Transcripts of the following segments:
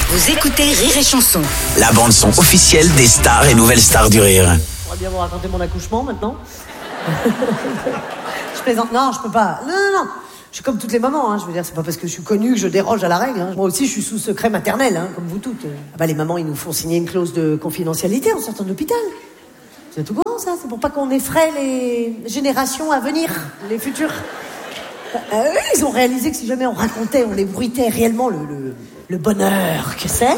Vous écoutez Rire et Chanson. La bande-son officielle des stars et nouvelles stars du rire. On va bien vous raconter mon accouchement maintenant. Je plaisante. Non, je peux pas. Non. Je suis comme toutes les mamans, hein. Je veux dire, c'est pas parce que je suis connue que je déroge à la règle, hein. Moi aussi, je suis sous secret maternel, hein, comme vous toutes. Les mamans, ils nous font signer une clause de confidentialité en sortant de l'hôpital. C'est tout con, ça. C'est pour pas qu'on effraie les générations à venir, les futures. Ils ont réalisé que si jamais on racontait, on ébruitait réellement le bonheur que c'est,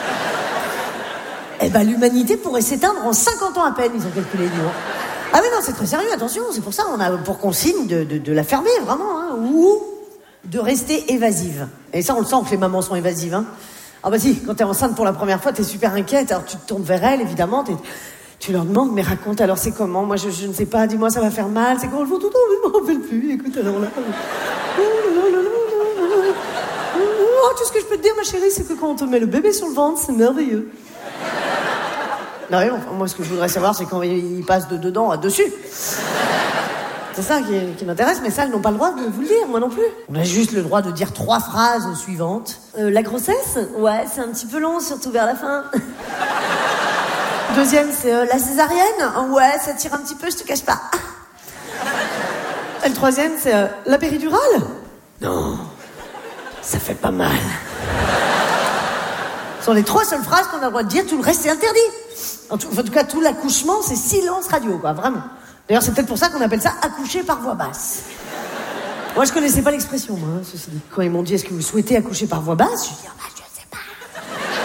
l'humanité pourrait s'éteindre en 50 ans à peine, ils ont calculé, disons. Ah mais non, c'est très sérieux, attention, c'est pour ça qu'on a pour consigne de la fermer, vraiment, hein, ou de rester évasive. Et ça, on le sent que les mamans sont évasives, hein. Ah bah si, quand t'es enceinte pour la première fois, t'es super inquiète, alors tu te tournes vers elles, évidemment, tu leur demandes, mais raconte, alors c'est comment? Moi, je ne sais pas, dis-moi, ça va faire mal, c'est comment? Je vous tout, je m'en rappelle plus, écoute, alors là... Oh, tout ce que je peux te dire, ma chérie, c'est que quand on te met le bébé sur le ventre, c'est merveilleux. Non, enfin, moi, ce que je voudrais savoir, c'est quand il passe de dedans à dessus. C'est ça qui m'intéresse, mais ça, elles n'ont pas le droit de vous le dire, moi non plus. On a juste le droit de dire 3 phrases suivantes. La grossesse? Ouais, c'est un petit peu long, surtout vers la fin. Deuxième, c'est la césarienne? Ouais, ça tire un petit peu, je te cache pas. Et le troisième, c'est la péridurale? Non, ça fait pas mal. Ce sont les 3 seules phrases qu'on a le droit de dire, tout le reste est interdit. En tout cas, tout l'accouchement, c'est silence radio, quoi, vraiment. D'ailleurs, c'est peut-être pour ça qu'on appelle ça accoucher par voix basse. Moi, je connaissais pas l'expression, moi, hein, ceci dit. Quand ils m'ont dit, est-ce que vous souhaitez accoucher par voix basse? Je dis, je sais pas.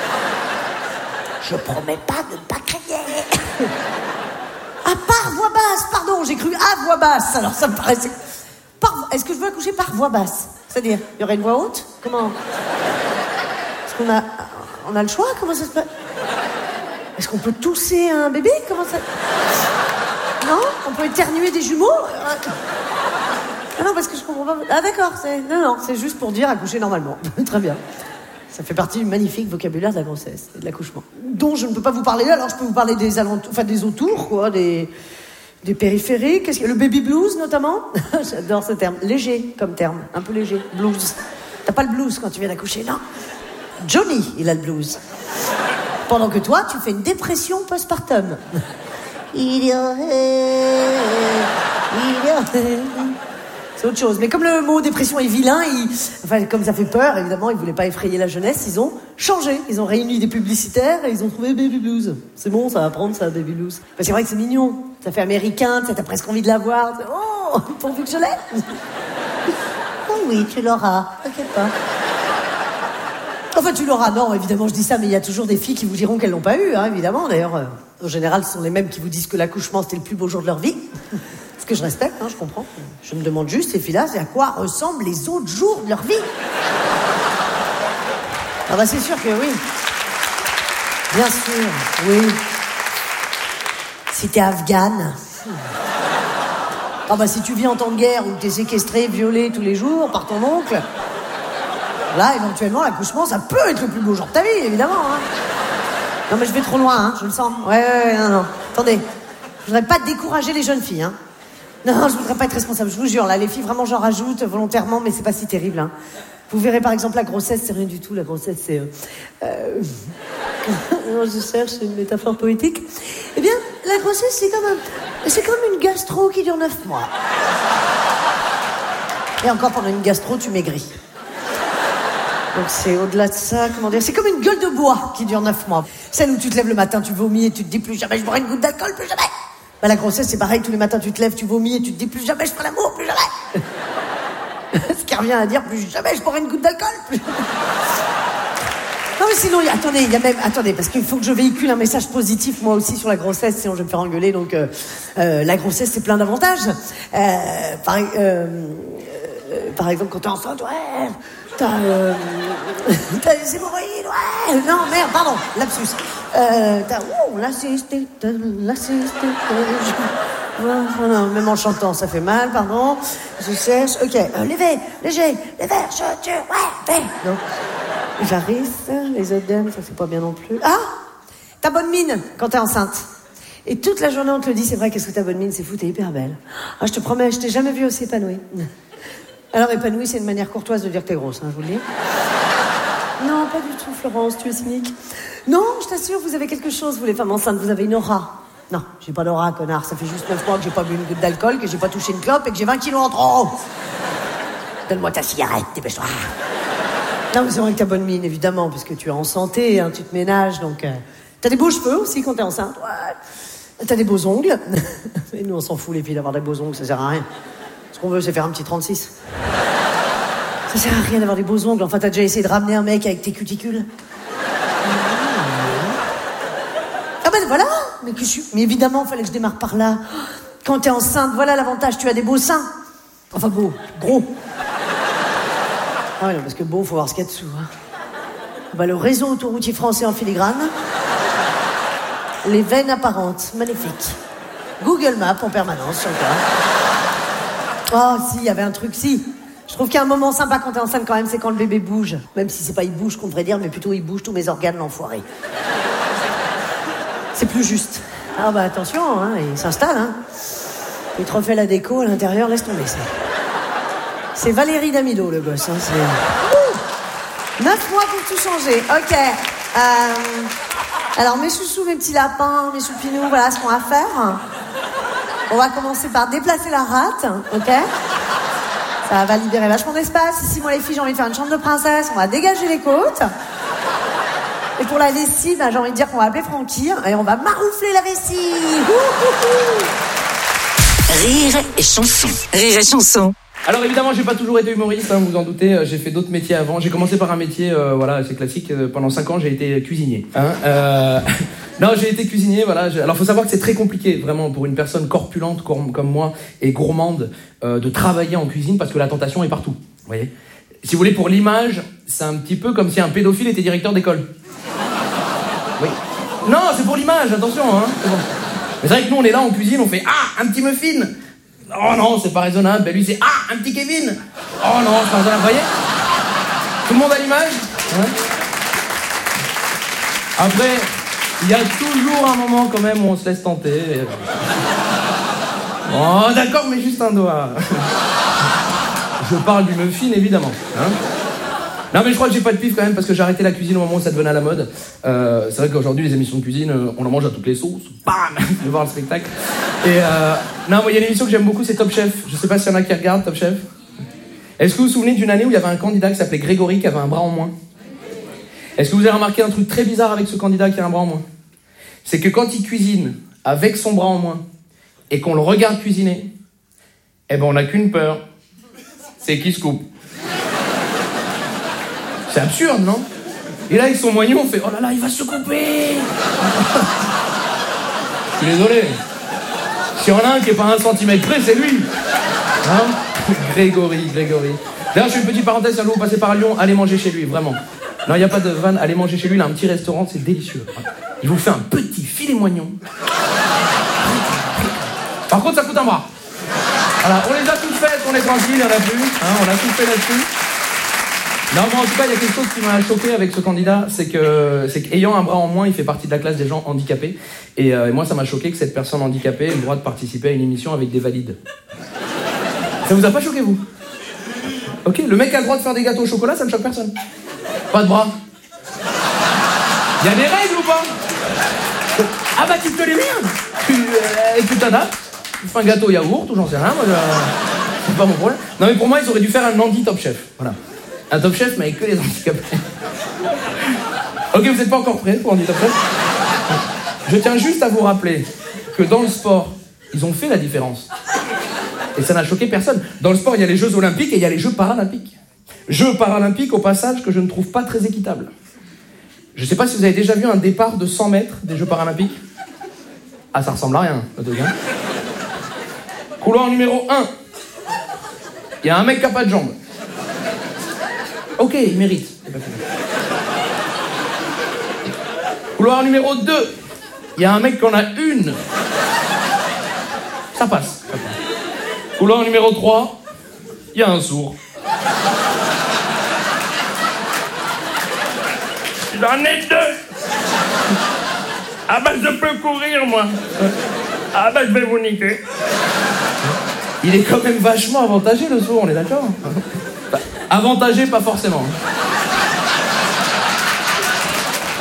Je promets pas de ne pas crier. Ah, par voix basse, pardon, j'ai cru à voix basse, alors ça me paraissait... Est-ce que je veux accoucher par voix basse? C'est-à-dire, il y aurait une voix haute? Comment? Est-ce qu'on a le choix? Comment ça se passe? Est-ce qu'on peut tousser un bébé? Comment ça... Non? On peut éternuer des jumeaux? Ah non, parce que je comprends pas... Ah d'accord, non, c'est juste pour dire accoucher normalement. Très bien. Ça fait partie du magnifique vocabulaire de la grossesse et de l'accouchement. Dont je ne peux pas vous parler là, alors je peux vous parler des alentours, enfin des autours, quoi, des périphériques. Le baby blues, notamment. J'adore ce terme. Léger, comme terme. Un peu léger. Blues. T'as pas le blues quand tu viens d'accoucher, non? Johnny, il a le blues. Pendant que toi, tu fais une dépression postpartum. C'est autre chose. Mais comme le mot dépression est vilain, comme ça fait peur, évidemment, ils voulaient pas effrayer la jeunesse, ils ont changé. Ils ont réuni des publicitaires et ils ont trouvé Baby Blues. C'est bon, ça va prendre ça, Baby Blues. C'est vrai que c'est mignon. Ça fait américain, t'as presque envie de l'avoir. Oh, pourvu que je l'ai. Oh oui, tu l'auras. T'inquiète pas. Enfin, tu l'auras, non, évidemment, je dis ça, mais il y a toujours des filles qui vous diront qu'elles l'ont pas eu, hein, évidemment. D'ailleurs, en général, ce sont les mêmes qui vous disent que l'accouchement, c'était le plus beau jour de leur vie. Ce que je respecte, hein, je comprends. Je me demande juste, ces filles-là, c'est à quoi ressemblent les autres jours de leur vie. Ah bah, c'est sûr que oui. Bien sûr, oui. Si t'es afghane. Ah bah, si tu vis en temps de guerre, où t'es séquestré, violé tous les jours par ton oncle... Là, éventuellement, l'accouchement, ça peut être le plus beau jour de ta vie, évidemment. Hein. Non, mais je vais trop loin, hein, je le sens. Ouais, non. Attendez, je voudrais pas décourager les jeunes filles, hein. Non, je voudrais pas être responsable, je vous jure. Là, les filles, vraiment, j'en rajoute volontairement, mais c'est pas si terrible, hein. Vous verrez, par exemple, la grossesse, c'est rien du tout. La grossesse, c'est... je cherche une métaphore poétique. Eh bien, la grossesse, c'est comme une gastro qui dure 9 mois. Et encore, pendant une gastro, tu maigris. Donc c'est au-delà de ça, comment dire, c'est comme une gueule de bois qui dure 9 mois. Celle où tu te lèves le matin, tu vomis et tu te dis plus jamais je boirai une goutte d'alcool, plus jamais. La grossesse c'est pareil, tous les matins tu te lèves, tu vomis et tu te dis plus jamais je ferai l'amour, plus jamais. Ce qui revient à dire plus jamais je boirai une goutte d'alcool, plus jamais. Non mais sinon, attendez, parce qu'il faut que je véhicule un message positif moi aussi sur la grossesse, sinon je vais me faire engueuler, donc la grossesse c'est plein d'avantages. Par exemple quand t'es enceinte, ouais... T'as les hémorroïdes, ouais. Non, merde, pardon, lapsus. La cystite. Non, même en chantant, ça fait mal, pardon. Je cherche, ok. Léger, les vergetures, ouais, non. Les varices, les œdèmes, ça c'est pas bien non plus. Ah, t'as bonne mine quand t'es enceinte. Et toute la journée on te le dit, c'est vrai, qu'est-ce que t'as bonne mine, c'est fou, t'es hyper belle. Ah, je te promets, je t'ai jamais vue aussi épanouie. Alors, épanouie, c'est une manière courtoise de dire que t'es grosse, hein, je vous le dis. Non, pas du tout, Florence, tu es cynique. Non, je t'assure, vous avez quelque chose, vous les femmes enceintes, vous avez une aura. Non, j'ai pas d'aura, connard, ça fait juste 9 mois que j'ai pas bu une goutte d'alcool, que j'ai pas touché une clope et que j'ai 20 kilos en trop. Donne-moi ta cigarette, dépêche-toi. Non, mais c'est vrai que t'as bonne mine, évidemment, parce que tu es en santé, hein, tu te ménages, donc... T'as des beaux cheveux aussi quand t'es enceinte, ouais. T'as des beaux ongles. Et nous, on s'en fout, les filles, d'avoir des beaux ongles, ça sert à rien. Ce qu'on veut, c'est faire un petit 36. Ça sert à rien d'avoir des beaux ongles. Enfin, t'as déjà essayé de ramener un mec avec tes cuticules? Ah ben voilà. Mais évidemment, fallait que je démarre par là. Quand t'es enceinte, voilà l'avantage, tu as des beaux seins. Enfin, beaux, gros. Ah ouais, non, parce que beau, faut voir ce qu'il y a dessous. Hein. Bah, le réseau autoroutier français en filigrane. Les veines apparentes, magnifique. Google Maps en permanence, sur le cas. Oh, si, il y avait un truc, si. Je trouve qu'il y a un moment sympa quand t'es enceinte quand même, c'est quand le bébé bouge. Même si c'est pas il bouge qu'on devrait dire, mais plutôt il bouge tous mes organes, l'enfoiré. C'est plus juste. Ah bah attention, hein, il s'installe, hein. Il te refait la déco à l'intérieur, laisse tomber ça. C'est Valérie Damido, le gosse, hein, c'est... 9 mois pour tout changer, ok. Alors mes chouchous, mes petits lapins, mes choupinous, voilà ce qu'on va faire. On va commencer par déplacer la rate, ok. Ça va libérer vachement d'espace. Ici, moi les filles, j'ai envie de faire une chambre de princesse, on va dégager les côtes. Et pour la vessie, ben, j'ai envie de dire qu'on va appeler Francky et on va maroufler la vessie. Rire et chanson. Rire et chanson. Alors évidemment, j'ai pas toujours été humoriste, hein, vous vous en doutez, j'ai fait d'autres métiers avant. J'ai commencé par un métier, voilà, c'est classique, pendant 5 ans j'ai été cuisinier. Hein, non, j'ai été cuisinier, voilà. Alors faut savoir que c'est très compliqué, vraiment, pour une personne corpulente comme moi et gourmande, de travailler en cuisine parce que la tentation est partout, vous voyez. Si vous voulez, pour l'image, c'est un petit peu comme si un pédophile était directeur d'école. Oui. Non, c'est pour l'image, attention, hein. C'est bon. Mais c'est vrai que nous on est là en cuisine, on fait « Ah, un petit muffin !» Oh non, c'est pas raisonnable. Ben lui, c'est « Ah, un petit Kevin !» Oh non, c'est pas raisonnable. Vous voyez ? Tout le monde a l'image ? Ouais. Après, il y a toujours un moment quand même où on se laisse tenter. Oh, d'accord, mais juste un doigt. Je parle du muffin, évidemment. Hein ? Non, mais je crois que j'ai pas de pif quand même parce que j'ai arrêté la cuisine au moment où ça devenait à la mode. C'est vrai qu'aujourd'hui, les émissions de cuisine, on en mange à toutes les sauces. Bam ! Je vais voir le spectacle. Et non, moi, il y a une émission que j'aime beaucoup, c'est Top Chef. Je sais pas s'il y en a qui regardent Top Chef. Est-ce que vous vous souvenez d'une année où il y avait un candidat qui s'appelait Grégory qui avait un bras en moins ? Est-ce que vous avez remarqué un truc très bizarre avec ce candidat qui a un bras en moins ? C'est que quand il cuisine avec son bras en moins et qu'on le regarde cuisiner, eh ben on n'a qu'une peur, c'est qu'il se coupe. C'est absurde, non ? Et là, avec son moignon, on fait « Oh là là, il va se couper !» Je suis désolé. S'il y en a un qui est pas 1 centimètre près, c'est lui. Hein ? Grégory. D'ailleurs, je fais une petite parenthèse, si vous passez par Lyon, allez manger chez lui, vraiment. Non, il n'y a pas de vanne, allez manger chez lui, il a un petit restaurant, c'est délicieux. Il vous fait un petit filet moignon. Par contre, ça coûte un bras. Voilà, on les a toutes faites, on est tranquille, il n'y en a plus. Hein, on a tout fait là-dessus. Non, mais en tout cas, il y a quelque chose qui m'a choqué avec ce candidat, c'est qu'ayant un bras en moins, il fait partie de la classe des gens handicapés. Et moi, ça m'a choqué que cette personne handicapée ait le droit de participer à une émission avec des valides. Ça vous a pas choqué, vous ? Ok, le mec a le droit de faire des gâteaux au chocolat, ça ne choque personne. Pas de bras. Il y a des règles ou pas ? Ah bah tu te les mets. Tu t'adaptes. Tu fais un gâteau au yaourt ou j'en sais rien. Moi, c'est pas mon problème. Non mais pour moi, ils auraient dû faire un handi-top chef. Voilà. Un top chef, mais avec que les handicapés. Ok, vous n'êtes pas encore prêts pour un top chef ? Je tiens juste à vous rappeler que dans le sport, ils ont fait la différence. Et ça n'a choqué personne. Dans le sport, il y a les Jeux Olympiques et il y a les Jeux Paralympiques. Jeux Paralympiques, au passage, que je ne trouve pas très équitable. Je ne sais pas si vous avez déjà vu un départ de 100 mètres des Jeux Paralympiques. Ah, ça ressemble à rien, le truc, hein. Couloir numéro 1. Il y a un mec qui n'a pas de jambes. Ok, il mérite. Couloir numéro 2. Il y a un mec qui en a une. Ça passe. Couloir numéro 3. Il y a un sourd. J'en ai 2. Ah bah je peux courir, moi. Ah bah je vais vous niquer. Il est quand même vachement avantagé, le sourd, on est d'accord ? Avantagé, pas forcément.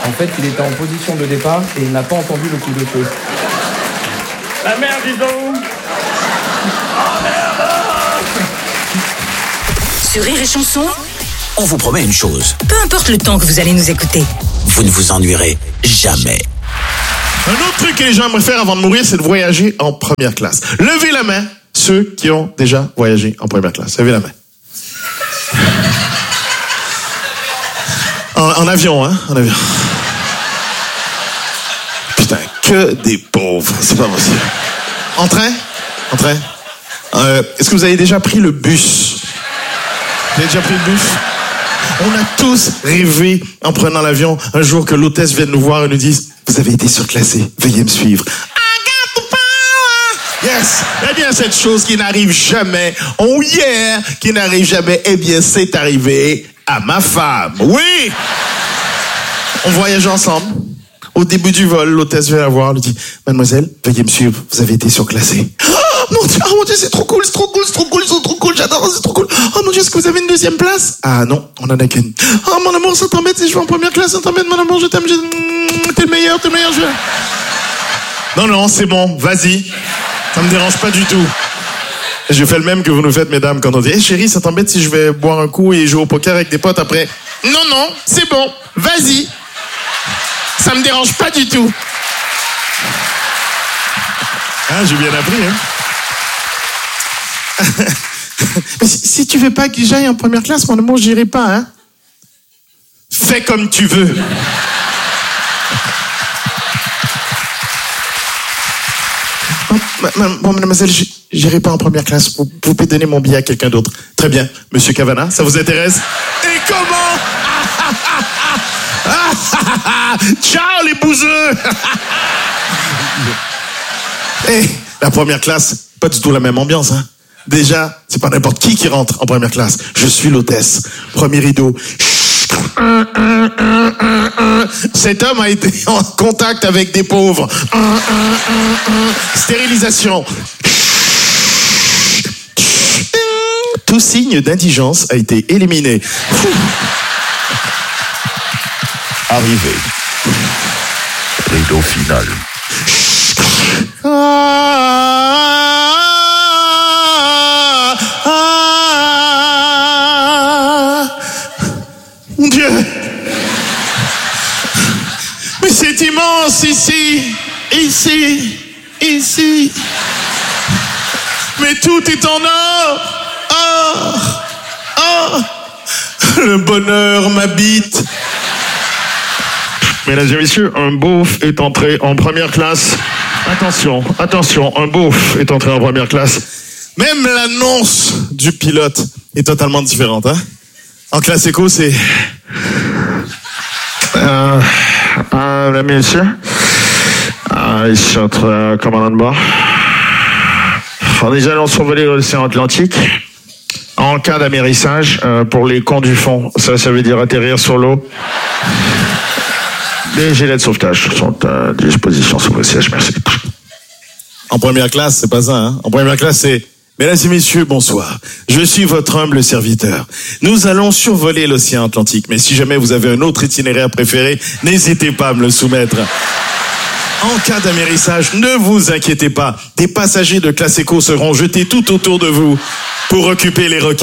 En fait, il était en position de départ et il n'a pas entendu le coup de feu. La merde, dis donc! Sur Rire et Chanson, On vous promet une chose, peu importe le temps que vous allez nous écouter. vous ne vous ennuierez jamais. Un autre truc que les gens aimeraient faire avant de mourir, c'est de voyager en première classe. Levez la main, ceux qui ont déjà voyagé en première classe. Levez la main. En avion, hein? En avion. Putain, que des pauvres. C'est pas possible. En train? En train? Est-ce que vous avez déjà pris le bus? Vous avez déjà pris le bus? On a tous rêvé, en prenant l'avion, un jour que l'hôtesse vienne nous voir et nous dise « Vous avez été surclassé, veuillez me suivre. » I got the power! Yes! Eh bien, cette chose qui n'arrive jamais, oh yeah! Qui n'arrive jamais, eh bien, c'est arrivé à ma femme. Oui! On voyage ensemble. Au début du vol, l'hôtesse vient la voir, lui dit « Mademoiselle, veuillez me suivre, vous avez été surclassée. » Oh mon Dieu, c'est trop cool, c'est trop cool, c'est trop cool, c'est trop cool, j'adore, c'est trop cool. Oh mon Dieu, est-ce que vous avez une deuxième place? Ah non, on en a qu'une. Oh mon amour, ça t'embête si je vais en première classe, ça t'embête mon amour, je t'aime, t'es le meilleur, Non, c'est bon, vas-y. Ça me dérange pas du tout. Je fais le même que vous nous faites, mesdames, quand on dit, chérie, ça t'embête si je vais boire un coup et jouer au poker avec des potes après? Non, c'est bon, vas-y. Ça me dérange pas du tout. Ah, j'ai bien appris, hein. Mais si tu veux pas que j'aille en première classe, mon amour, j'irai pas, hein. Fais comme tu veux. Bon, mademoiselle, j'irai pas en première classe. Vous pouvez donner mon billet à quelqu'un d'autre. Très bien. Monsieur Cavana, ça vous intéresse? Et comment? Ciao, les bouseux. Hey, la première classe, pas du tout la même ambiance, hein. Déjà, c'est pas n'importe qui rentre en première classe. Je suis l'hôtesse. Premier rideau. Cet homme a été en contact avec des pauvres. Stérilisation. Tout signe d'indigence a été éliminé. Arrivé. Rideau final. Mon Dieu! Mais c'est immense ici! Ici! Mais tout est en or! Le bonheur m'habite! Mesdames et messieurs, un beauf est entré en première classe. Attention, un beauf est entré en première classe. Même l'annonce du pilote est totalement différente, hein? En classe éco, c'est... Mesdames et messieurs, ici notre commandant de bord. Nous allons survoler l'océan Atlantique. En cas d'amérissage, pour les cons du fond, ça veut dire atterrir sur l'eau. Les gilets de sauvetage sont à disposition sur le siège, merci. En première classe, c'est pas ça, hein. En première classe, c'est « Mesdames et messieurs, bonsoir. Je suis votre humble serviteur. Nous allons survoler l'océan Atlantique, mais si jamais vous avez un autre itinéraire préféré, n'hésitez pas à me le soumettre. En cas d'amérissage, ne vous inquiétez pas. Des passagers de classe éco seront jetés tout autour de vous pour occuper les requins. »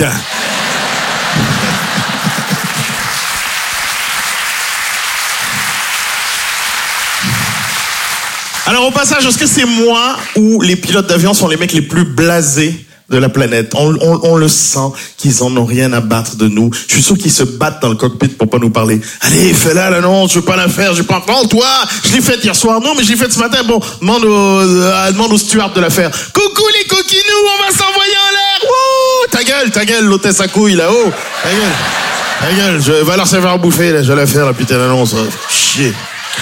Alors au passage, est-ce que c'est moi ou les pilotes d'avion sont les mecs les plus blasés de la planète? On le sent qu'ils en ont rien à battre de nous. Je suis sûr qu'ils se battent dans le cockpit pour pas nous parler. Allez, fais-la l'annonce, je veux pas la faire, je pas. Oh toi, je l'ai faite hier soir. Non, mais je l'ai faite ce matin. Bon, demande au steward de la faire. Coucou les coquinous, on va s'envoyer en l'air. Wouh, ta gueule, l'hôtesse à couilles là-haut. Ta gueule, je vais leur servir à bouffer là, je vais la faire la putain d'annonce. Chier.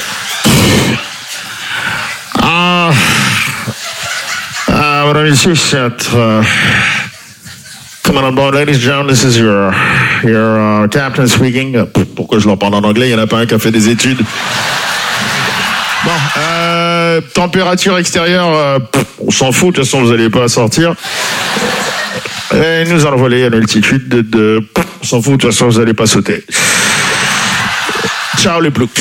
Madame et messieurs, come on board, ladies and gentlemen, this is your captain speaking. Pourquoi je leur parle en anglais? Il n'y en a pas un qui a fait des études. Bon, température extérieure, on s'en fout, de toute façon vous n'allez pas sortir. Et nous allons voler à une altitude de on s'en fout, de toute façon vous n'allez pas sauter. Ciao les ploucs.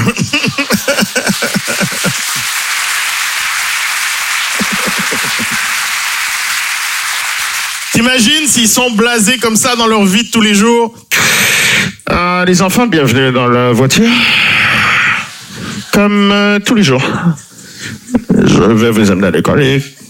T'imagines s'ils sont blasés comme ça dans leur vie de tous les jours? Les enfants, bienvenue dans la voiture. Comme tous les jours. Je vais vous amener à l'école et